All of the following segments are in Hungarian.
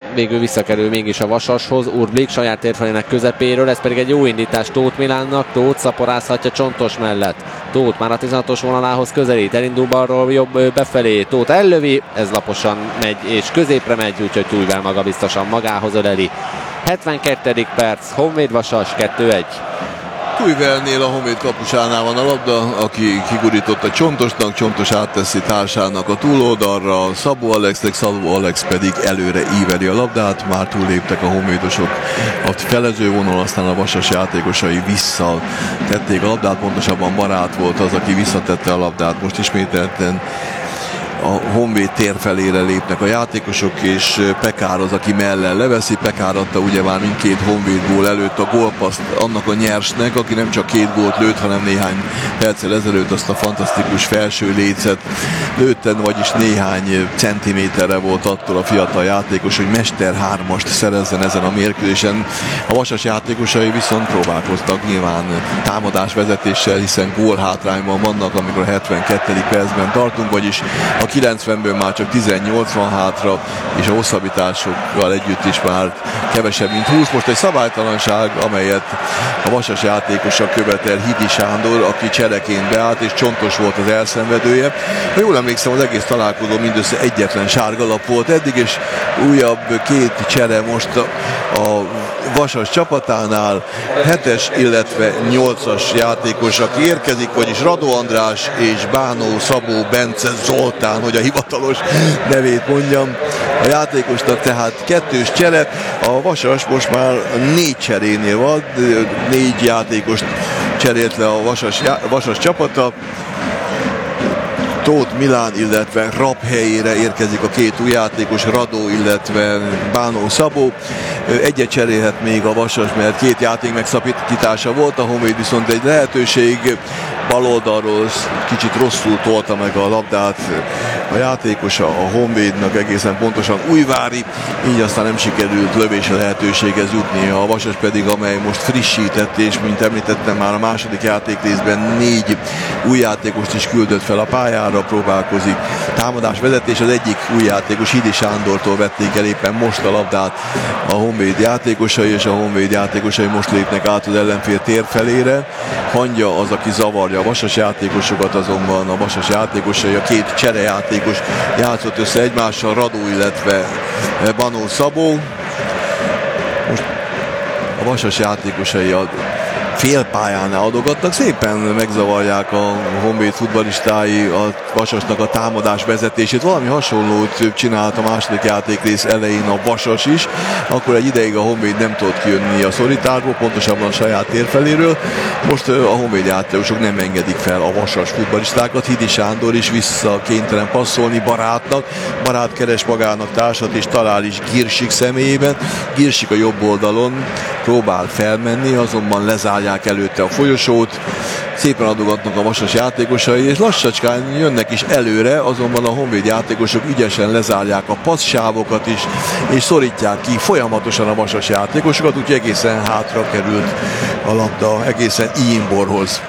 végül visszakerül mégis a Vasashoz. Urblik saját térfelének közepéről, ez pedig egy jó indítás Tóth Milánnak. Tóth szaporázhatja Csontos mellett. Tóth már a 16-os vonalához közelít, elindul balról jobb befelé, Tóth ellövi, ez laposan megy és középre megy, úgyhogy Tújvel maga biztosan magához öleli. 72. perc, Honvéd Vasas 2-1. Tújvelnél a Honvéd kapusánál van a labda, aki kigurította Csontosnak, Csontos átteszi társának a túloldalra, Szabó Alexnek, Szabó Alex pedig előre íveli a labdát, már túlléptek a honvédosok a felező vonal, aztán a Vasas játékosai visszatették a labdát, pontosabban Barát volt az, aki visszatette a labdát, most ismételten a Honvéd tér felére lépnek a játékosok, és Pekár az, aki mellel leveszi. Pekár adta ugye már mindkét Honvéd gól előtt a gólpaszt annak a nyersnek, aki nem csak 2 gólt lőtt, hanem néhány perccel ezelőtt azt a fantasztikus felső lécet lőtten, vagyis néhány centiméterre volt attól a fiatal játékos, hogy Mester 3-ast szerezzen ezen a mérkőzésen. A Vasas játékosai viszont próbálkoztak nyilván támadásvezetéssel, hiszen gólhátrányban vannak, amikor a 72. percben tartunk, vagyis a 90-ből már csak 18 van hátra, és a hosszabbításokkal együtt is már kevesebb, mint 20. Most egy szabálytalanság, amelyet a Vasas játékosa követel, Hidi Sándor, aki csereként beállt, és Csontos volt az elszenvedője. Ha jól emlékszem, az egész találkozó mindössze egyetlen sárgalap volt eddig, és újabb 2 csere most a Vasas csapatánál. 7-es, illetve 8-as játékos, aki érkezik, vagyis Radó András és Bánó Szabó Bence Zoltán, hogy a hivatalos nevét mondjam. A játékosnak tehát 2-s csere. A Vasas most már 4 cserénél van, 4 játékost cserélt le a Vasas csapata. Tóth Milán, illetve Rapp helyére érkezik a 2 új játékos, Radó, illetve Bánó Szabó. Egyet cserélhet még a Vasas, mert 2 játék megszakítása volt, a Honvéd viszont egy lehetőség. Baloldalról kicsit rosszul tolta meg a labdát a játékosa a Honvédnak, egészen pontosan Újvári, így aztán nem sikerült lövési lehetőséghez jutni. A Vasas pedig, amely most frissített, és mint említettem már a második játékrészben 4 új játékost is küldött fel a pályára, próbálkozik támadásvezetés. Az egyik új játékos, Hidi Sándortól vették el éppen most a labdát a Honvéd játékosai, és a Honvéd játékosai most lépnek át az ellenfél tér felére. Hangya az, aki zavarja a Vasas játékosokat, azonban a Vasas játékosai, a 2 cserejátékos játszott össze egymással, Radó, illetve Banó Szabó. Most a Vasas játékosai a félpályánál adogatnak, szépen megzavarják a Honvéd futballistái a Vasasnak a támadás vezetését. Valami hasonlót csinált a második játékrész elején a Vasas is, akkor egy ideig a Honvéd nem tudott kijönni a szorításból, pontosabban a saját térfeléről. Most a Honvéd játékosok nem engedik fel a Vasas futballistákat. Hidi Sándor is vissza kénytelen passzolni Barátnak. Barát keres magának társat, és talál is Girsik személyében. Girsik a jobb oldalon próbál felmenni, azonban lezárják előtte a folyosót. Szépen adogatnak a Vasas játékosai, és lassacskán jönnek is előre, azonban a Honvéd játékosok ügyesen lezárják a passzsávokat is, és szorítják ki folyamatosan a Vasas játékosokat, úgyhogy egészen hátra került a labda, egészen Iimborhoz.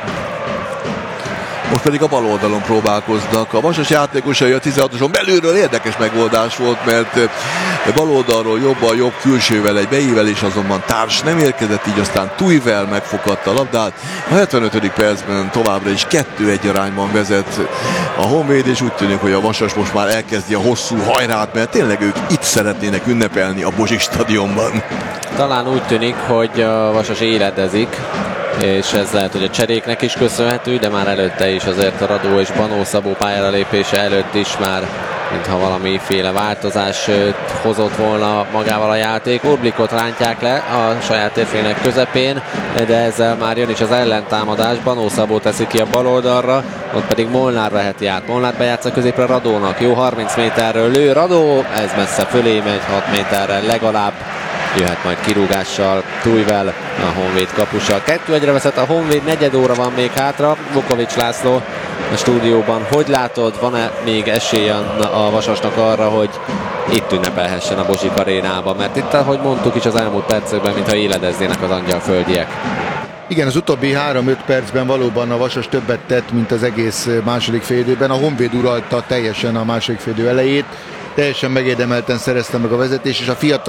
Most pedig a bal oldalon próbálkoznak a Vasas játékosai, a 16-oson belülről érdekes megoldás volt, mert bal oldalról jobbal jobb külsővel egy beívelés, azonban társ nem érkezett, így aztán Tújvel megfoghatta a labdát. A 75. percben továbbra is 2-1 arányban vezet a Honvéd, és úgy tűnik, hogy a Vasas most már elkezdi a hosszú hajrát, mert tényleg ők itt szeretnének ünnepelni a Bozsik stadionban. Talán úgy tűnik, hogy a Vasas éledezik, és ez lehet, hogy a cseréknek is köszönhető, de már előtte is azért a Radó és Banó Szabó pályára lépése előtt is már mintha valamiféle változás hozott volna magával a játék. Urblikot rántják le a saját térfének közepén, de ezzel már jön is az ellentámadás. Banó Szabó teszi ki a bal oldalra, ott pedig Molnár veheti át. Molnár bejátsza középre Radónak, jó 30 méterről lő Radó, ez messze fölé megy, 6 méterrel legalább. Jöhet majd kirúgással Tújvel, a Honvéd kapusa. 2-1-re veszett a Honvéd, negyed óra van még hátra. Vukovics László a stúdióban. Hogy látod, van-e még esélye a Vasasnak arra, hogy itt ünnepelhessen a Bozsik arénában? Mert itt, ahogy mondtuk is az elmúlt percekben, mintha éledeznének az angyalföldiek. Igen, az utóbbi 3-5 percben valóban a Vasas többet tett, mint az egész második félidőben. A Honvéd uralta teljesen a második félidő elejét. Teljesen megérdemelten szerezte meg a vezetés, és a fiatal